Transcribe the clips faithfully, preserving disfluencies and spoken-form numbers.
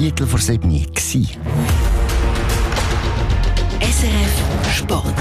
Viertel vor sieben war. S R F Sport.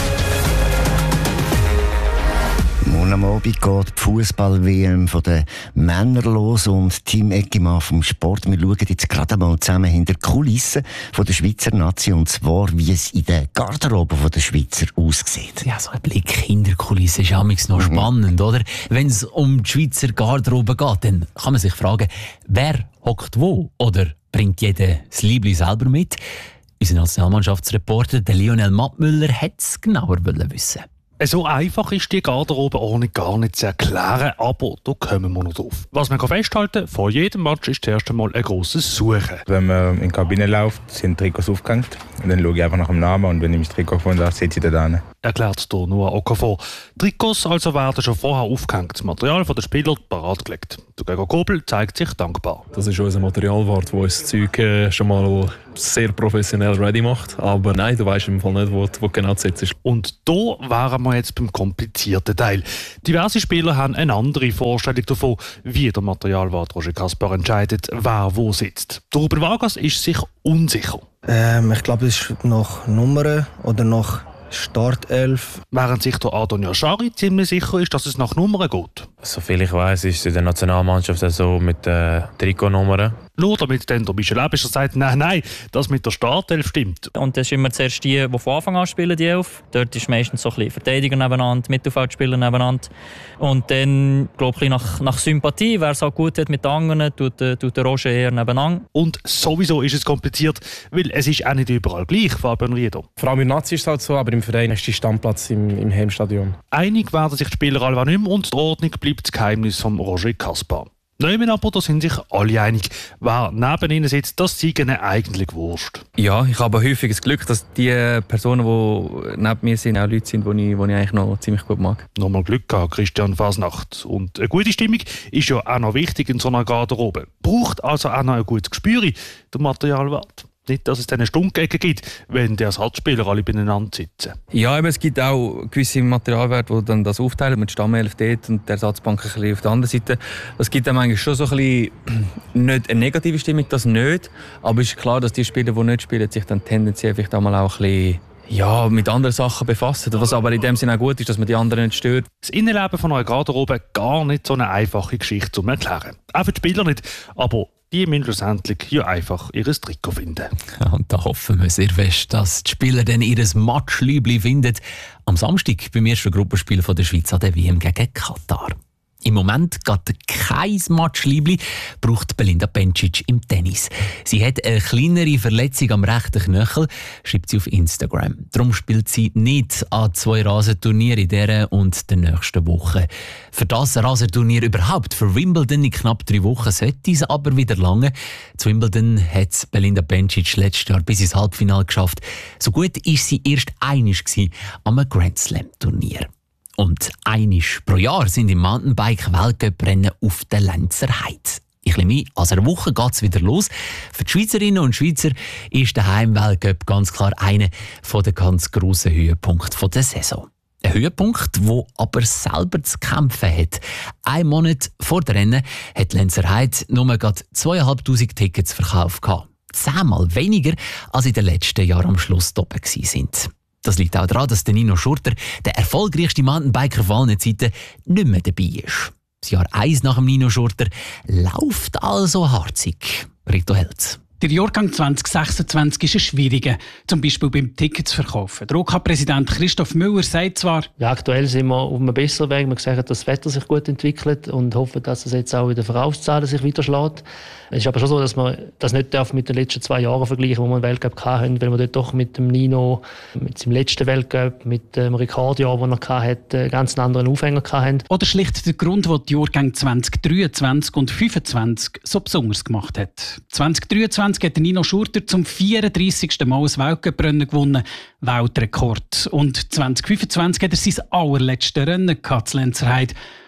Morgen am Abend geht die Fußball-W M von den Männern los und Team Eckimann vom Sport. Wir schauen jetzt gerade mal zusammen hinter die Kulissen von der Schweizer Nation, und zwar, wie es in der Garderobe der Schweizer aussieht. Ja, so ein Blick hinter die Kulissen ist amigs noch Mhm. spannend, oder? Wenn es um die Schweizer Garderobe geht, dann kann man sich fragen, wer hockt wo? Oder bringt jeder das Liebli selber mit? Unser Nationalmannschaftsreporter der Lionel Mattmüller hätte es genauer wissen. So einfach ist die Garderobeordnung gar nicht zu erklären, aber da kommen wir noch drauf. Was man festhalten kann, vor jedem Match ist zuerst einmal ein grosses Suchen. Wenn man in die Kabine läuft, sind Trikots aufgehängt. Und dann schaue ich einfach nach dem Namen und wenn ich mein Trikot gefunden habe, setze ich den da hin. Erklärt hier Noah Okafor. Trikots also werden schon vorher aufgehängt, das Material der Spieler parat gelegt. Der Gregor Kobel zeigt sich dankbar. Das ist unser Materialwart, der uns das Zeug äh, schon mal sehr professionell ready macht. Aber nein, du weißt im Fall nicht, wo, wo genau zu setzen ist. Und da wären wir jetzt beim komplizierten Teil. Diverse Spieler haben eine andere Vorstellung davon, wie der Materialwart Roger Kaspar entscheidet, wer wo sitzt. Der Ruben Vargas ist sich unsicher. Ähm, ich glaube, es ist nach Nummern oder nach Startelf. Während sich der Adon Yashari ziemlich sicher ist, dass es nach Nummern geht. Soviel ich weiß, ist es in der Nationalmannschaft so mit den äh, Trikotnummern. Nur damit dann der Michel Ebischer sagt, nein, nein, das mit der Startelf stimmt. Und das ist immer zuerst die, die von Anfang an spielen, die Elf. Dort ist meistens so ein bisschen Verteidiger nebeneinander, Mittelfeldspieler nebeneinander. Und dann, glaube ich, nach, nach Sympathie, wer es auch gut hat mit den anderen, tut, tut der Roger eher nebeneinander. Und sowieso ist es kompliziert, weil es ist auch nicht überall gleich, Fabian Rieder. Vor allem im Nazi ist es halt so, aber im Verein ist der Stammplatz im, im Heimstadion. Einig werden sich die Spieler alle nicht mehr und die Ordnung bleibt das Geheimnis von Roger Kaspar. Nehmen aber, da sind sich alle einig. Wer neben ihnen sitzt, das sei ihnen eigentlich wurscht. Ja, ich habe häufig das Glück, dass die Personen, die neben mir sind, auch Leute sind, die ich, die ich eigentlich noch ziemlich gut mag. Nochmal Glück gehabt, Christian Fasnacht. Und eine gute Stimmung ist ja auch noch wichtig in so einer Garderobe. Braucht also auch noch ein gutes Gespür, der Materialwart. Nicht, dass es dann eine Stunkecken gibt, wenn die Ersatzspieler alle beieinander sitzen. Ja, aber es gibt auch gewisse Materialwerte, die dann das aufteilen, mit Stammelf dort und der Ersatzbank ein bisschen auf der anderen Seite. Das gibt einem eigentlich schon so ein bisschen, nicht eine negative Stimmung, das nicht. Aber es ist klar, dass die Spieler, die nicht spielen, sich dann tendenziell vielleicht auch mal auch ein bisschen ja, mit anderen Sachen befassen. Was aber in dem Sinne auch gut ist, dass man die anderen nicht stört. Das Innenleben von einer Garderobe gar nicht so eine einfache Geschichte zum Erklären. Auch für die Spieler nicht, aber die müssen schlussendlich ja einfach ihr Trikot finden. Und da hoffen wir sehr fest, dass die Spieler dann ihr Matchliebli finden. Am Samstag beim ersten Gruppenspiel der Schweiz an der W M gegen Katar. Im Moment geht kein Matchliebli, braucht Belinda Bencic im Tennis. Sie hat eine kleinere Verletzung am rechten Knöchel, schreibt sie auf Instagram. Darum spielt sie nicht an zwei Rasenturnieren in dieser und der nächsten Woche. Für das Rasenturnier überhaupt, für Wimbledon in knapp drei Wochen, sollte es aber wieder lange. Zu Wimbledon hat Belinda Bencic letztes Jahr bis ins Halbfinale geschafft. So gut war sie erst einmal am Grand Slam Turnier. Und einmal pro Jahr sind im Mountainbike-Weltcuprennen auf der Lenzer Heide. In etwas mehr als einer Woche geht es wieder los. Für die Schweizerinnen und Schweizer ist der Heimweltcup ganz klar einer der ganz grossen Höhepunkte der Saison. Ein Höhepunkt, der aber selber zu kämpfen hat. Ein Monat vor dem Rennen hat Lenzer Heide nur gerade zweitausendfünfhundert Tickets verkauft. Zehnmal weniger als in den letzten Jahren am Schluss oben waren. Das liegt auch daran, dass der Nino Schurter, der erfolgreichste Mountainbiker von allen Zeiten, nicht mehr dabei ist. Das Jahr eins nach dem Nino Schurter läuft also harzig. Rito Helz. Der Jahrgang zwanzig sechsundzwanzig ist ein schwieriger, zum Beispiel beim Tickets verkaufen. Der O K-Präsident Christoph Müller sagt zwar, ja, aktuell sind wir auf einem besseren Weg. Wir sehen, dass das Wetter sich gut entwickelt und hoffen, dass es jetzt auch in den Verkaufszahlen sich wieder schlägt. Es ist aber schon so, dass man das nicht darf mit den letzten zwei Jahren vergleichen, wo wir einen Weltcup hatten, weil wir dort doch mit dem Nino, mit seinem letzten Weltcup, mit dem Rekordjahr, das er hatte, einen ganz anderen Aufhänger hatten. Oder schlicht der Grund, den die Jahrgänge zwanzig dreiundzwanzig und fünfundzwanzig so besonders gemacht hat. zwanzig dreiundzwanzig hat Nino Schurter zum vierunddreissigsten Mal ein Weltcuprennen gewonnen, Weltrekord. Und zwanzig fünfundzwanzig hat er sein allerletztes Rennen gehabt, in Lenzer Heide,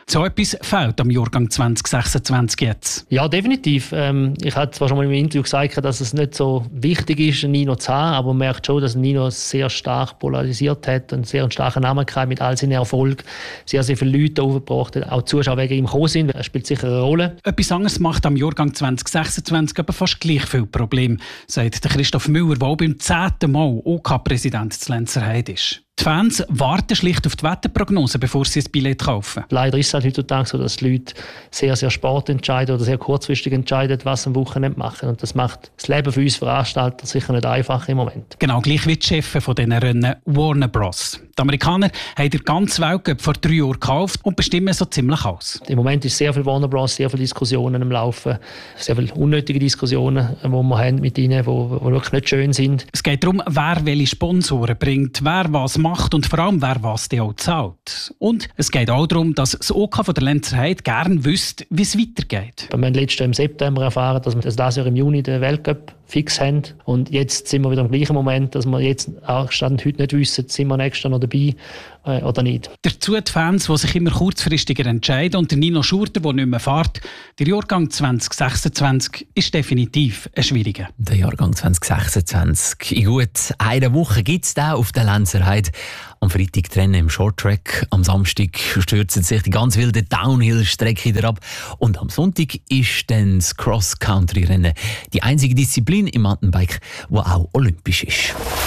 So etwas fehlt am Jahrgang zwanzig sechsundzwanzig jetzt. Ja, definitiv. Ähm, ich hatte zwar schon mal im Interview gesagt, dass es nicht so wichtig ist, einen Nino zu haben, aber man merkt schon, dass Nino sehr stark polarisiert hat und sehr einen starken Namen gehabt mit all seinen Erfolgen. Sehr, sehr viele Leute aufgebracht hat, auch die Zuschauer wegen ihm gekommen sind. Er spielt sicher eine Rolle. Etwas anderes macht am Jahrgang zwanzig sechsundzwanzig aber fast gleich viel Probleme, sagt der Christoph Müller, der auch beim zehnten Mal O K-Präsident zu Lenzerheide ist. Die Fans warten schlicht auf die Wetterprognose, bevor sie ein Billett kaufen. Leider ist es halt heutzutage so, dass die Leute sehr, sehr spät entscheiden oder sehr kurzfristig entscheiden, was sie am Wochenende machen. Und das macht das Leben für uns Veranstalter sicher nicht einfach im Moment. Genau, gleich wie die Chefs von diesen Rennen Warner Bros. Die Amerikaner haben den ganzen Weltcup vor drei Jahren gekauft und bestimmen so ziemlich alles. Im Moment ist sehr viel Warner Bros., sehr viele Diskussionen am Laufen, sehr viele unnötige Diskussionen, die wir haben mit ihnen, die wirklich nicht schön sind. Es geht darum, wer welche Sponsoren bringt, wer was macht. macht und vor allem, wer was auch zahlt. Und es geht auch darum, dass das O K von der Lenzerheide gerne wüsste, wie es weitergeht. Wir haben letztes Jahr im September erfahren, dass wir das dieses Jahr im Juni den Weltcup fix haben. Und jetzt sind wir wieder im gleichen Moment, dass wir jetzt auch Stand heute nicht wissen, sind wir nächstes Jahr noch dabei äh, oder nicht. Dazu die Fans, die sich immer kurzfristiger entscheiden, und der Nino Schurter, der nicht mehr fährt. Der Jahrgang zwanzig sechsundzwanzig ist definitiv ein schwieriger. Der Jahrgang zwanzig sechsundzwanzig. In gut einer Woche gibt es den auf der Lenzerheide. Am Freitag Rennen im Shorttrack, am Samstag stürzen sich die ganz wilde Downhill-Strecke wieder ab und am Sonntag ist dann das Cross-Country-Rennen, die einzige Disziplin im Mountainbike, die auch olympisch ist.